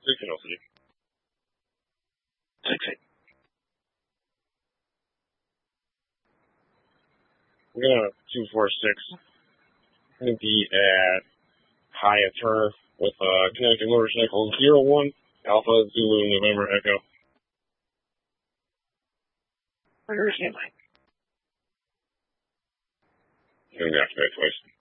Regional City. 6-8. We're going to 246. Going to be at Hyatt Turner with Connecticut Motorcycle 01 Alpha Zulu November Echo. Understand. Going to activate twice.